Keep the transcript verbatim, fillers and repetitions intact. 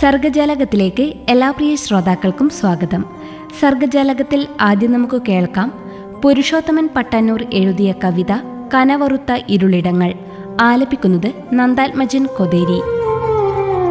സർഗജാലകത്തിലേക്ക് എല്ലാ പ്രിയ ശ്രോതാക്കൾക്കും സ്വാഗതം. സർഗജാലകത്തിൽ ആദ്യം നമുക്ക് കേൾക്കാം പുരുഷോത്തമൻ പട്ടാന്നൂർ എഴുതിയ കവിത കനവറുത്ത ഇരുളിടങ്ങൾ. ആലപിക്കുന്നത് നന്ദാത്മജൻ കൊതേരി.